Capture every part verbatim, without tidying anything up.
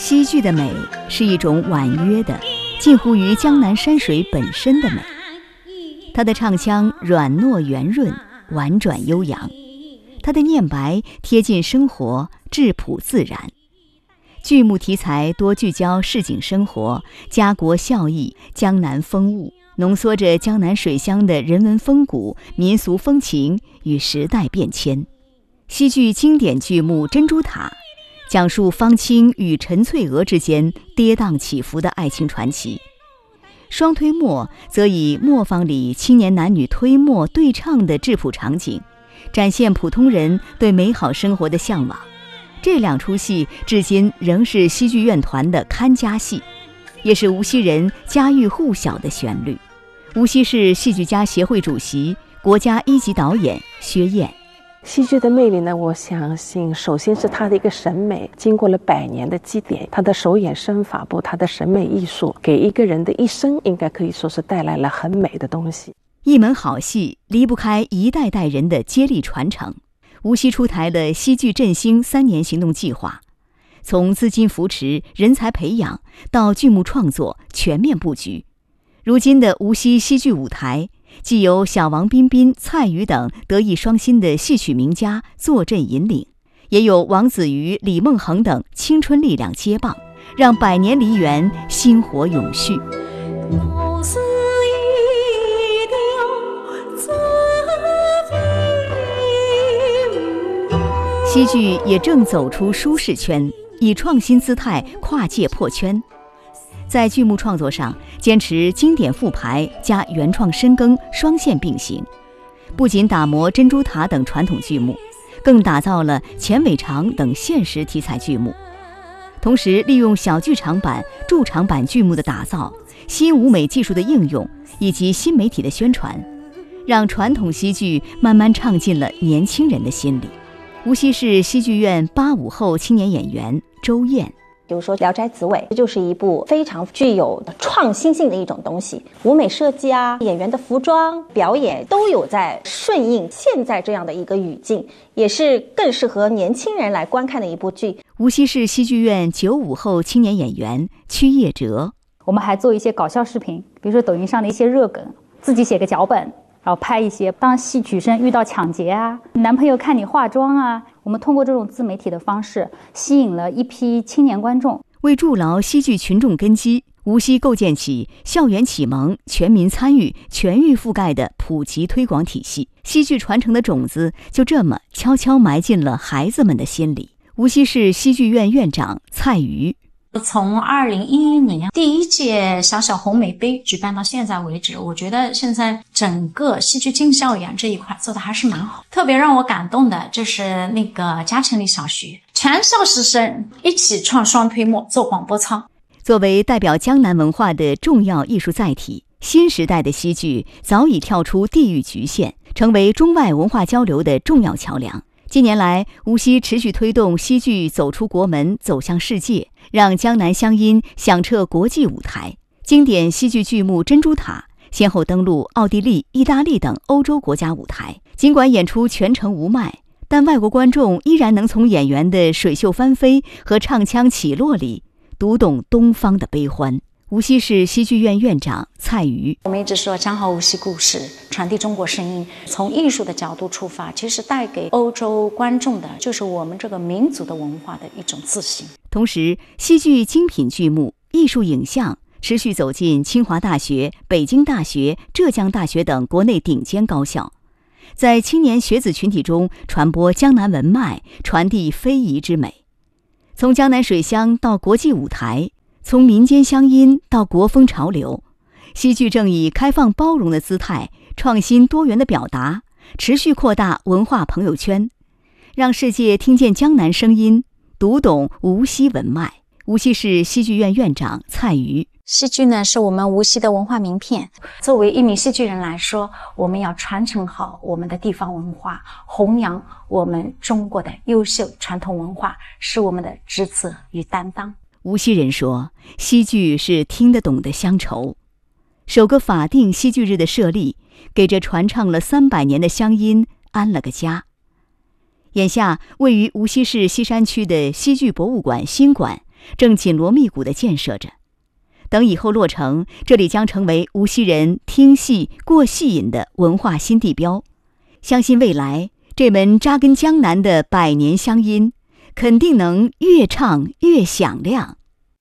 戏剧的美是一种婉约的，近乎于江南山水本身的美。它的唱腔软糯圆润，婉转悠扬；它的念白贴近生活，质朴自然。剧目题材多聚焦市井生活、家国孝义、江南风物，浓缩着江南水乡的人文风骨、民俗风情与时代变迁。戏剧经典剧目《珍珠塔》讲述方清与陈翠娥之间跌宕起伏的爱情传奇，双推磨则以磨坊里青年男女推磨对唱的质朴场景，展现普通人对美好生活的向往。这两出戏至今仍是戏剧院团的看家戏，也是无锡人家喻户晓的旋律。无锡市戏剧家协会主席、国家一级导演薛燕。 戏剧的魅力呢，我相信首先是它的一个审美，经过了百年的积淀，它的手眼身法步，它的审美艺术，给一个人的一生应该可以说是带来了很美的东西。 一门好戏离不开一代代人的接力传承。无锡出台了戏剧振兴三年行动计划，从资金扶持、人才培养到剧目创作全面布局。如今的无锡戏剧舞台，既有小王彬彬、蔡禺等德艺双馨的戏曲名家坐镇引领，也有王子瑜、李梦恒等青春力量接棒，让百年梨园薪火永续。戏剧也正走出舒适圈，以创新姿态跨界破圈。在剧目创作上，坚持经典复排加原创深耕双线并行，不仅打磨珍珠塔等传统剧目，更打造了钱伟长等现实题材剧目。同时利用小剧场版、驻场版剧目的打造、新舞美技术的应用以及新媒体的宣传，让传统戏剧慢慢唱进了年轻人的心里。无锡市戏剧院八五后青年演员周燕， 比如说《聊斋紫薇》，这就是一部非常具有创新性的一种东西，舞美设计啊，演员的服装表演都有在顺应现在这样的一个语境，也是更适合年轻人来观看的一部剧。 无锡市戏剧院九五后青年演员曲叶哲， 我们还做一些搞笑视频，比如说抖音上的一些热梗，自己写个脚本，然后拍一些当戏曲生遇到抢劫啊，男朋友看你化妆啊，我们通过这种自媒体的方式吸引了一批青年观众。 为筑牢戏剧群众根基，无锡构建起校园启蒙、全民参与、全域覆盖的普及推广体系，戏剧传承的种子就这么悄悄埋进了孩子们的心里。无锡市戏剧院院长蔡禺， 从二零一一年第一届小小红梅杯举办到现在为止，我觉得现在整个戏剧进校园这一块做的还是蛮好。特别让我感动的就是那个嘉诚里小学全校师生一起创双推磨做广播操。 作为代表江南文化的重要艺术载体，新时代的戏剧早已跳出地域局限，成为中外文化交流的重要桥梁。近年来，无锡持续推动戏剧走出国门，走向世界，让江南湘音响彻国际舞台。经典戏剧剧目《珍珠塔》先后登陆奥地利、意大利等欧洲国家舞台。尽管演出全程无麦，但外国观众依然能从演员的水袖翻飞和唱腔起落里读懂东方的悲欢。无锡市戏剧院院长蔡禺， 我们一直说讲好无锡故事，传递中国声音，从艺术的角度出发，其实带给欧洲观众的就是我们这个民族的文化的一种自信。 同时，戏剧精品剧目、艺术影像持续走进清华大学、北京大学、浙江大学等国内顶尖高校，在青年学子群体中传播江南文脉，传递非遗之美。从江南水乡到国际舞台，从民间乡音到国风潮流，戏剧正以开放包容的姿态，创新多元的表达，持续扩大文化朋友圈，让世界听见江南声音，读懂无锡文脉。无锡市戏剧院院长蔡禺， 戏剧呢是我们无锡的文化名片，作为一名戏剧人来说，我们要传承好我们的地方文化，弘扬我们中国的优秀传统文化，是我们的职责与担当。 无锡人说，戏剧是听得懂的乡愁。首个法定戏剧日的设立，给这传唱了三百年的乡音安了个家。眼下，位于无锡市西山区的戏剧博物馆新馆正紧锣密鼓地建设着。等以后落成，这里将成为无锡人听戏过戏瘾的文化新地标。相信未来这门扎根江南的百年乡音，肯定能越唱越响亮。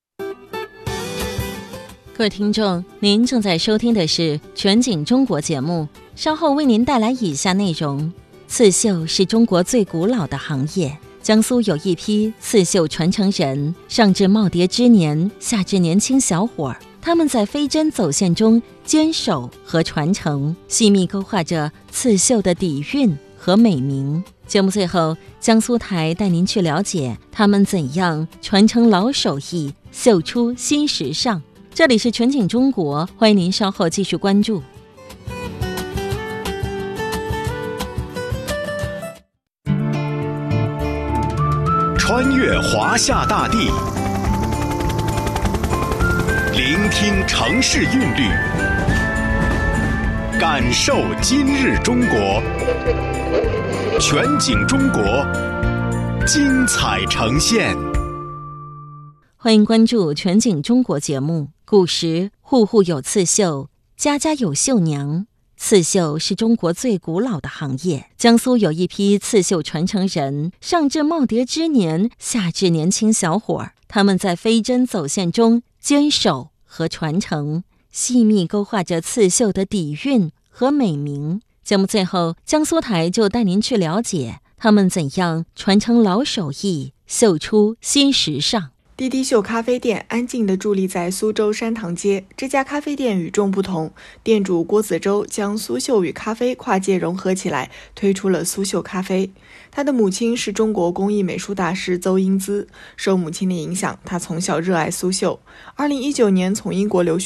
各位听众，您正在收听的是全景中国节目，稍后为您带来以下内容。刺绣是中国最古老的行业，江苏有一批刺绣传承人，上至耄耋之年，下至年轻小伙儿，他们在飞针走线中坚守和传承，细密勾画着刺绣的底蕴和美名。节目最后，江苏台带您去了解他们怎样传承老手艺，绣出新时尚。这里是全景中国，欢迎您稍后继续关注。 穿越华夏大地，聆听城市韵律，感受今日中国。全景中国，精彩呈现。 欢迎关注全景中国节目。古时户户有刺绣，家家有绣娘。刺绣是中国最古老的行业，江苏有一批刺绣传承人，上至耄耋之年，下至年轻小伙儿，他们在飞针走线中坚守和传承，细密勾画着刺绣的底蕴和美名。节目最后，江苏台就带您去了解他们怎样传承老手艺，绣出新时尚。 滴滴秀咖啡店安静地伫立在苏州山塘街。这家咖啡店与众不同，店主郭子洲将苏绣与咖啡跨界融合起来，推出了苏绣咖啡。他的母亲是中国工艺美术大师邹英姿，受母亲的影响，他从小热爱苏绣。二零一九年从英国留学